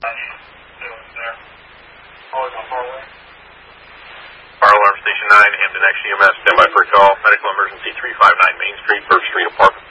Fire alarm station 9, Hampton Action EMS, standby for a call. Medical emergency 359 Main Street, First Street apartment.